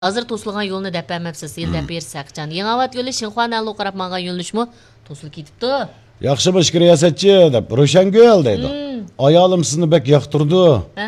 Hazır to'silgan yo'lni deb bermabsiz, yil deb bersaqchan. Yangivat yo'li Shinxuan allo qarab mangan yo'lishmi? To'silib ketibdi. Yaxshi bosh riyosatchi deb Ro'shango'l deydi. Ayolim sizni bek yoqtirdi.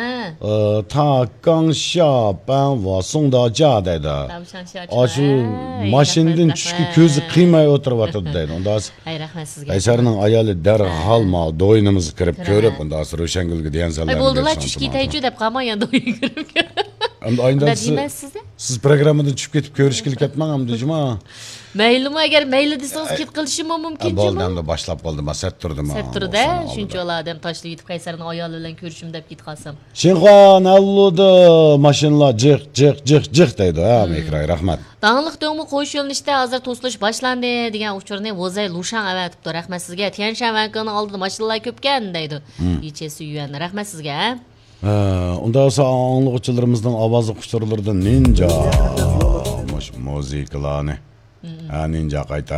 Ta Gangsha ban va Songda ja deydi. Ashu mashinadan tushki ko'zi qiymay o'tiryapti deydi. Unda Ay rahmat sizga. Qaysarning ayoli darhol mal do'yinimizni kirib ko'rib, unda Ro'shangulga degansalar. Bo'ldilar tushib ketaychi deb qamagan do'yin kirib. Endi siz programmadan tushib ketib ko'rishga ketmang hamda juma. Maylimi agar mayli desangiz ket qilishim mumkin juma. Bo'ldimda boshlab qoldim, sat turdim. Sat turdi, shuncha odam tashlab yetib Qaysarning ayoli bilan ko'rishim deb ket qolsam. Shinxuan alloda mashinalar jiq deydi, ha, Mekray, rahmat. Dağınlıq döngmü qo'yish yo'linishda hozir to'silish boshlandi degan uchurni Vozay Lushan avatibdi. Rahmat sizga. Tianshan vankining oldida mashinalar ko'pkan deydi. Yechesi yuyan. Rahmat sizga. Unda esa anglag'uchilarimizdan ovozi qushtirlarda ninja muzikalarni. Ninja qayta.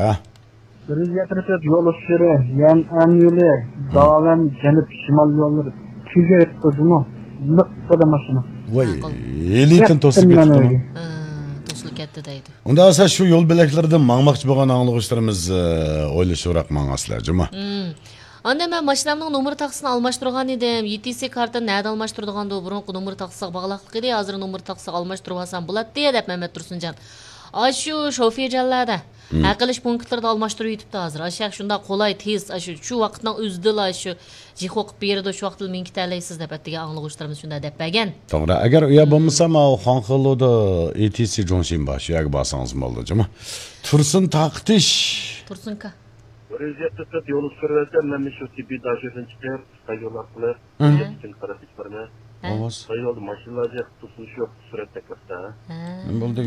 174 yo'l usturi, yan an yo'li, da'van janub shimol yo'llari. Kuyga yetdimi? Liqda mashina. Voy, elitin to'sib ketdi. To'silib ketdi deydi. Unda esa shu yo'l belaklaridan mangmoqchi bo'lgan anglag'uchilarimiz o'ylashuraq mangaslar, juma. Anda men mashinamning nomer taqsini almashtirgan edim. ETC kartani nada almashtirdiganda burunqi nomer taqsiga bog'liqlik edi. Hozir nomer taqsiga almashtirib olsam bo'ladi deb Mehmet Tursunjon. Shu shoferjanlarda aqlish punktlarida almashtirib yetibdi hozir. Ashaq shunda qolay tez, shu vaqtning o'zida shu jiho qilib berdi, shu vaqtda men ketalaysiz deb atdiga anglag'uchilarimiz shunda deb bergan. To'g'ri, agar u yer bo'lmasa, Xonxoloda ETC Jonshin bosh, yo'q bo'lsangiz bo'ldi, juma. Tursun taqtish. Tursunka. 174 yo'l usturi men shu tibbiy dashurdan chiqib, yo'l orqali yetishim qarab chiqarma. Ovoz. Yo'lda mashinalarga to'silish yo'q, suratda ko'rsa. Nima bo'ldi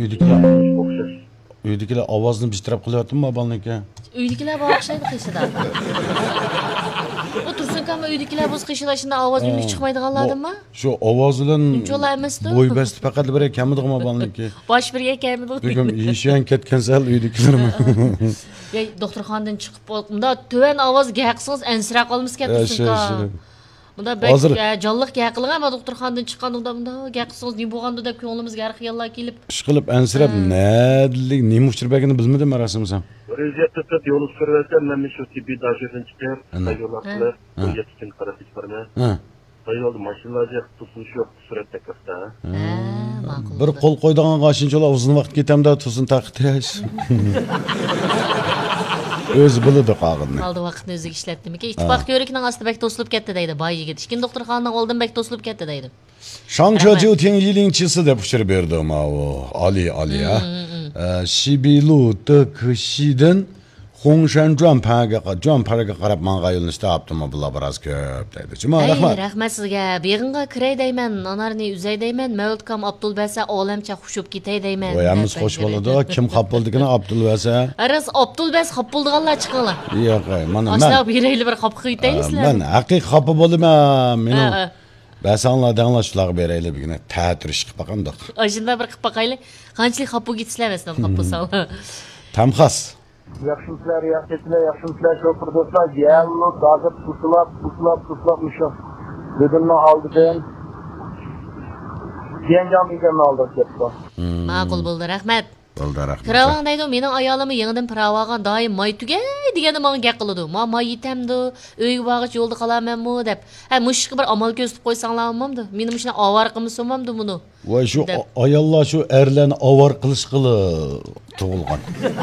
uydagilar ovozni bitirib qilyaptimi balniki? Uydagilar bo'xshaydi qishida. O Tursunkami uydagilar bo'z qishilashida ovoz yumlik chiqmaydiganlardanmi? Shu ovoz bilan Unchalar emasdi. Bo'y basti faqat bir kamidimi balniki? Bosh birga kamidi. Bugun yeshan ketgan sal uydagilarmi? Ya doktorxonadan chiqib unda to'van ovoz gaqsiz ansira qolmas ketsinka. Bunda bek jonliq gaqilgan ama doktorxonadan chiqqanda bunda gaqsiz ne bo'lganda deb ko'nglimizga har xiyollar kelib. Ishqilib ansirab nadlik nima uchirbagini bilmadim rasimsam. 174 yo'l usturi men shu tibbiy dashurdan chiqib, yo'l orqali yetishim qarab chiqarma. Yo'lda mashinalarga to'silish yo'q, suratda ko'rsa. Ma'qul. Bir qo'l qo'ydigan qashinchalar uzun vaqt ketamda tursun taqtirash. O'zi biladi qog'inni. Aldı vaqtni o'ziga ishlatdimki, ittifoq ko'rikning ostida bek to'silib ketdi deydi. Boy yigit. Ikkin doktorxonaning oldin bek to'silib ketdi deydi. Shangchoju Tengyilingchisi deb ushir berdi ma o Ali ya. Shibilu Tkishidan Hongshan Juanpaga qarab manga yo'lni topdim bular biroz ko'p deydi. Juma rahmat. Rahmat sizga. Beg'inga kiray deyman, nonarni uzay deyman, Mavludkam Abdulbasa olamcha xushib ketay deyman. Voyamiz xo'sh bo'ladi. Kim xap bo'ldigini Abdulbasa? Aras Abdulbas xap bo'ldiganlar chiqinglar. Yo'q, mana men. Aslab berayli bir xap qilitaysizlar. Men haqiqiy xafa bo'ldim, meni. Basanlar danglar shular berayli bugina ta'tirish qilib baqamdiq. Ashunda bir qilib baqayli. Qanchalik xap bo'lgitsizlar masalan xap bo'lsalar. Tamxas. Yaxshiliklar, sho'pir do'stlar, yallo dazib puslab musho. Dedimni oldidan Yanjam ekanni oldirib ketdi. Ma'qul bo'ldi, rahmat. Bo'ldi, rahmat. Kiravan deydi, mening ayolimni yangidan piravagan doim may tugay deganda menga gap qiladi. May yetamdi, uyga borgach yo'lda qolamanmi deb. Mushqi bir amal ko'rsatib qo'ysanlarmamdi. Meni shuna avar qilmasam-mamdi buni. Voy shu ayollar shu erlarni avar qilish qili tug'ilgan.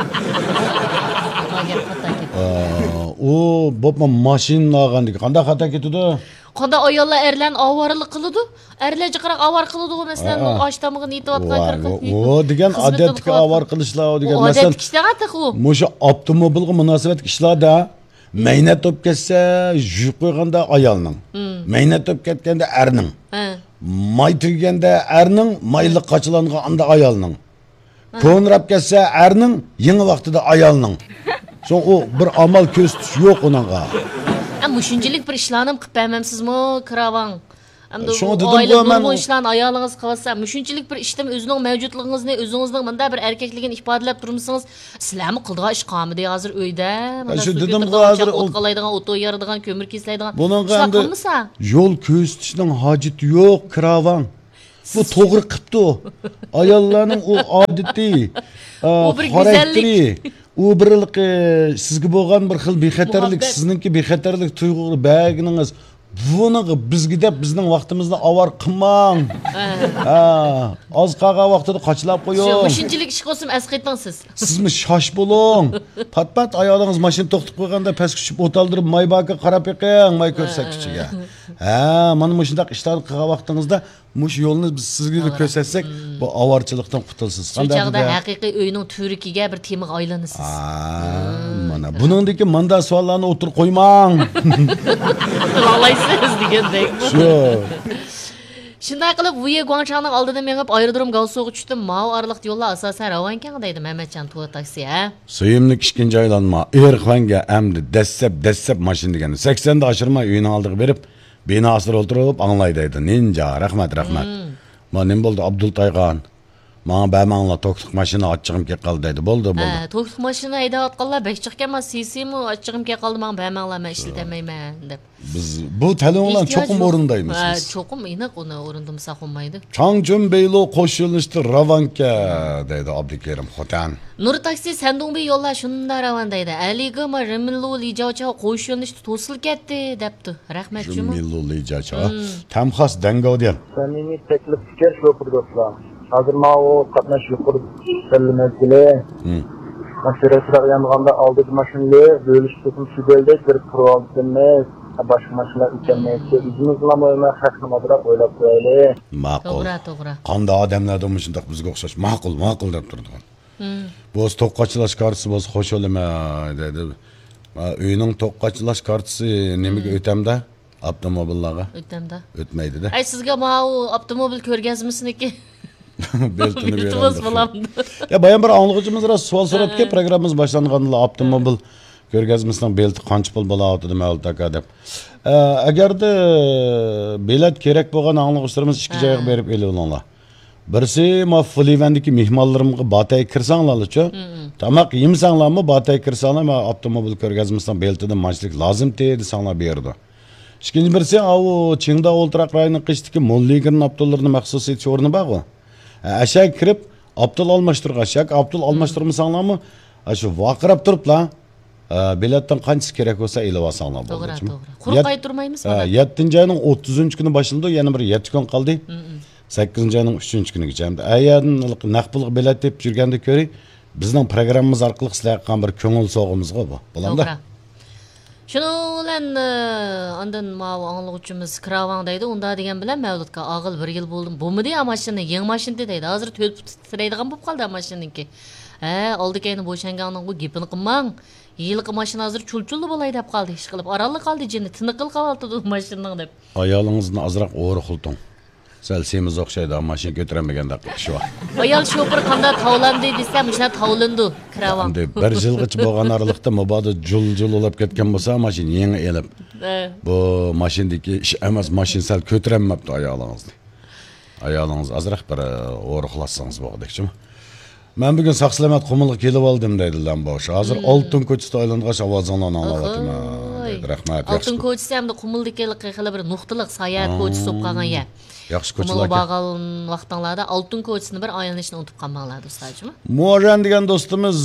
O bo'pma mashina olgandek qanday xato ketdi? Qanday ayollar erlarni avarlik qiladi? Erlarga qarab avar qiladi, masalan, oshtamig'ini yetayotgan qirqib. O degan odatga avar qilishlar degan masalan. Odat ishlarga u. Mushu avtomobilga munosabat ishlarda maynat to'p ketsa, yuq qo'yganda ayolning. Maynat to'p ketganda erning. May turganda erning, mayli qochilangan anda ayolning. Ko'nrab ketsa erning, yangi vaqtida ayolning. So'ng u bir amal ko'rsatish yo'q uningga. Mushunchilik bir ishlarni qilib bermamsizmi, Kiravan? Hamda bu ishlarni ayolingiz qilsa, mushunchilik bir ishda o'zining mavjudligingizni, o'zingizning bunda bir erkakligini ifodalab turibsiz. Sizlarmi qildigan ish qomida hozir uyda, mana shu dedim hozir o't qalaydigan, o't yaradigan, ko'mir keslaydigan. Buningga yo'l ko'rsatishning hojati yo'q, Kiravan. Bu to'g'ri qilibdi. Ayollarning u odati, xarakteri, u bir sizga bo'lgan bir xil bexatarlik, sizningki bexatarlik tuyg'usi bag'ingiz buni bizga deb bizning vaqtimizni avar qilmang. Az qolgan vaqtida qochlab qo'ying. Shunchalik ish qilsam asqaytmang siz. Sizmi shosh bo'ling. Pat ayolingiz mashina to'xtatib qo'yganda pastga tushib o'taldirib maybaga qarab yiqing, may ko'rsatkichiga. Mana shunday ishlarni qilgan vaqtingizda mush yo'lni biz sizga ko'rsatsak, bu avorchilikdan qutulsiz. Shu chaqda haqiqiy uyning turikiga bir temaga aylanasiz. Mana buningdagi manda savollarni o'tirib qo'ymang. Olaysiz degandek. Shu. Shunday qilib, Vuye Guangchangning oldida mengib aerodrom Galso'ga tushdim. Mao oraliq yo'llar asosan Ravankan deydi Mehmetjon Tuva taksi, ha. Suyimli ikkinchi aylanma. Erxvanga amdi dassab mashina degani. 80 da oshirmay uyning oldiga berib, binasida o'tirib anglay deydi. Ninja, rahmat. Mana nim bo'ldi Abdul Taygan. Mana ba'manglar to'qliq mashina ochchig'im kelib qoldi deydi. Bo'ldi. To'qliq mashina haydayotganlar bekchiqga men CCmi ochchig'im kelib qoldi, men ba'manglar men ishlatamayman deb. Biz bu talonlar cho'qim o'rindaymiz. Cho'qim aniq uni o'rindimsa qo'ymaydi. Changchun Beylo qo'shilishdi Ravanka deydi Abdukerim Xotan. Nur taksi Sandongbi yo'llar shunda Ravan deydi. Aliga ma Rimillo Lijacha qo'shilishdi to'silib ketdi debdi. Rahmat juma. Rimillo Lijacha tamxas dangovdiyan. Samimiy taklif fikr şoför dostlar. Hazır o qatnaş yuqori səlləməklə. Məsələsirə yanğanda aldıq maşınlar bölüş tutum sügəldək bir problem başqa maşınlar ikənməkdə izimizləməyinə xəqnəmədərək oylab qoyaylı. Maqul. To'g'ri. Qanda odamlardan shunday bizga o'xshash ma'qul deb turdi. Bo'z to'qqachilash kartasi bo'z xo'sh olma dedi. Uyning to'qqachilash kartasi nimaga o'tamda? Avtomobillarga. O'tamda. O'tmaydi-da. Ay sizga ma'u avtomobil ko'rgazmasniki. Beltini beradi. Ya bayan bir anlıqçımız rast sual so'rabki, programmamiz boshlanganida avtomobil ko'rgazmasining belti qancha pul bo'ladi deb ma'lum taka deb. Agarda bilet kerak bo'lgan anlıqçılarımız ikki joyga berib elinglar. Birisi ma Fulivandagi mehmonlarimga batay kirsanglarchi, tamoq yemsanglarmi batay kirsanglar ma avtomobil ko'rgazmasining beltidan manchlik lozim dedi sanglar berdi. İkinci birisi o Çingda Oltrak rayonun qishdagi Molligirin Abdullarining maxsus etish o'rni bor-ku. Aşağı kirib Abdul almashtırg'ashak, Abdul almashtırmasanglarmi, shu vaqirab turiblar. Biletdan qanchasi kerak bo'lsa elib olsanglar bo'ladi. To'g'ri. Quruq turmaymiz mana. 7-oyning 30-kuni boshlandi, yana bir 7 kun qoldi. 8-oyning 3-kunigacha. Ayardan naqd pulga bilet deb yurganda ko'ring, bizning programmamiz orqali sizlarga qan bir ko'ngil so'g'imizga bu. Bo'ladi. Şunu bilen andan ma'u anlıqçımız Kravan deydi. Onda degan bilan Mavludga ağıl bir yıl boldum. Bu dedi maşını, yeni maşın deydi. Hazır tölüp titreydigan bo'lib qoldi maşınınki. Oldi kayni bo'shanganning bu gepini qilmang. Yilqi maşın hazır chulchulli bo'lay deb qoldi, ish qilib. Aralli qoldi jini, tiniqil qoldi maşınning deb. Ayolingizni azroq o'g'ri qildim. Sal semiz o'xshaydi, mashina ko'tarmaganda qish bor. Ayol shofir qanday tavlandi desam, shuna tavlandi Kravan. Bir yilgacha bo'lgan aralıqda mabodo jul olib ketgan bo'lsa, mashina yangi elib. Bu mashinadagi ish emas, mashina sal ko'taramabdi ayolingizni. Ayolingiz azroq bir o'g'ri qilassangiz bo'g'dekchimi? Men bugun Saqslamat Qumulga kelib oldim deydilar bosh. Hozir Oltin ko'chasida aylangan ovozinglarni anglayapman. Rahmat. Oltin ko'chasi hamda Qumuldagi qilib bir nuqtaliq sayohat ko'chasi bo'lib qolgan ya. Yaxshi ko'chalar. Bağalın vaqtlarda Oltin ko'chasini bir aylanishni unutib qolmanglar do'stlarchimi? Muajan degan do'stimiz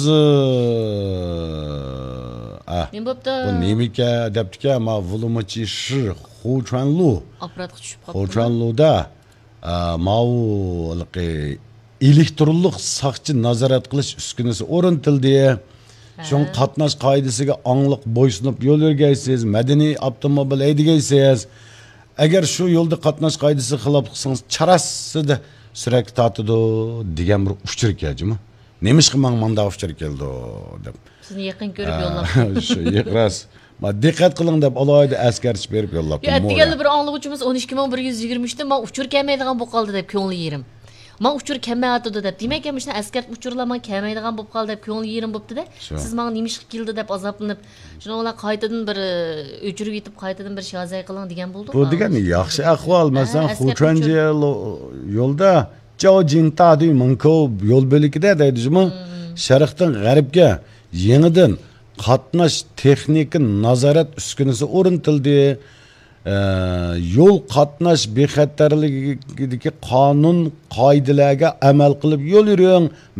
Men bo'pti. Bu nemika debdiki, ama Vulumachi Shi Huchuanlu. Apparatga tushib qoldi. Huchuanluda ma'u elektronlik saqchi nazorat qilish uskunasi o'rnatildi. Şun qatnash qoidasiga angliq bo'ysunib yo'l o'rgaysiz, madaniy avtomobil haydagaysiz. Agar shu yo'lda qatnash qoidasi xilof qilsangiz, charasida surak tortidi degan bir uchur keldi-mi? Nemish qilmang manda uchur keldi deb. Sizni yaqin ko'rib yo'llab. Shu yiqras. Ma diqqat qiling deb alohida askarch berib yo'llab. Deganlar bir anlıqçımız 12123 men uchur kelmaydigan bo'lib qoldi deb ko'ngli yerim. Men uchur kelmaydi deb. Demak, shuna askar uchurlama kelmaydigan bo'lib qoldi deb ko'ngli yerim bo'pti-da. Siz menga nima ish keldi deb azoblanib, shuni ular qaytadan bir o'chirib yetib qaytadan bir shazay qiling degan bo'ldi. Bu degan yaxshi ahvol. Masalan, Xuchanji yo'lda Jiaojingtadu Mingkou yo'l bo'ligida deydimi? Sharqdan g'arbga yangidan qatnash texnik nazorat uskunasi o'rnatildi. yo'l qatnash bexatarligidagi qonun qoidalarga amal qilib yo'l yuring.